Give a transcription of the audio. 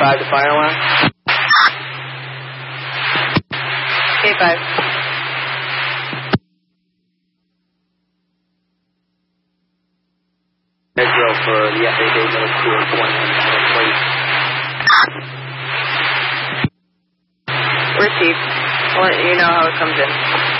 K5 to fire alarm. K5. Metro for the FAA middle school appointment. Received. I'll let you know how it comes in.